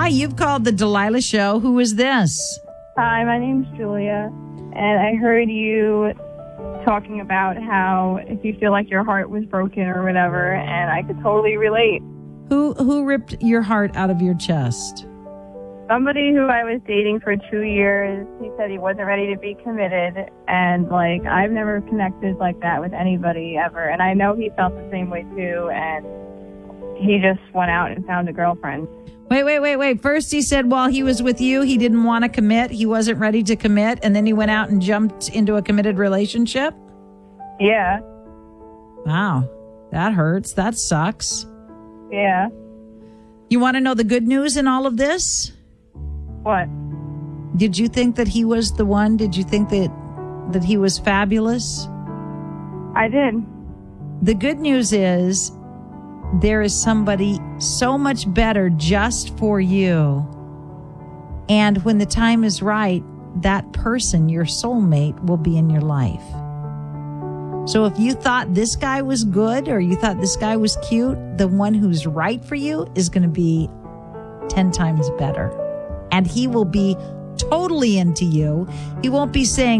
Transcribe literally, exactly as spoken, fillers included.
you've called the Delilah Show. Who is this? Hi, my name's Julia, and I heard you talking about how if you feel like your heart was broken or whatever, and I could totally relate. Who who ripped your heart out of your chest? Somebody who I was dating for two years, he said he wasn't ready to be committed, and, like, I've never connected like that with anybody ever, and I know he felt the same way, too, and he just went out and found a girlfriend. Wait, wait, wait, wait. First he said while he was with you, he didn't want to commit, he wasn't ready to commit, and then he went out and jumped into a committed relationship? Yeah. Wow, that hurts. That sucks. Yeah. You want to know the good news in all of this? What? Did you think that he was the one? Did you think that that he was fabulous? I did. The good news is there is somebody so much better just for you. And when the time is right, that person, your soulmate, will be in your life. So if you thought this guy was good or you thought this guy was cute, the one who's right for you is going to be ten times better. And he will be totally into you. He won't be saying,